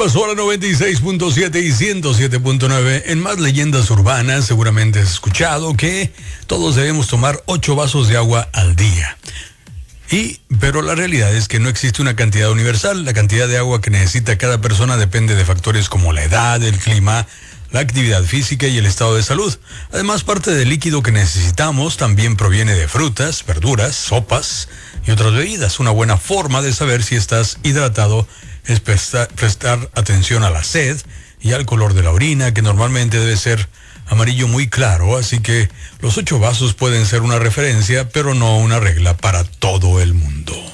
Invasora 96.7 y 107.9. En más leyendas urbanas, seguramente has escuchado que todos debemos tomar 8 vasos de agua al día. Pero la realidad es que no existe una cantidad universal. La cantidad de agua que necesita cada persona depende de factores como la edad, el clima, la actividad física y el estado de salud. Además, parte del líquido que necesitamos también proviene de frutas, verduras, sopas y otras bebidas. Una buena forma de saber si estás hidratado es prestar atención a la sed y al color de la orina, que normalmente debe ser amarillo muy claro, así que los 8 vasos pueden ser una referencia, pero no una regla para todo el mundo.